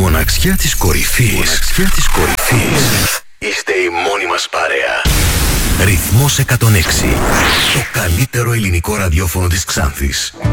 μοναξιά της κορυφής. Μοναξιά της κορυφής. Είστε η μόνη μας παρέα. Ρυθμός 106. Το καλύτερο ελληνικό ραδιόφωνο της Ξάνθης.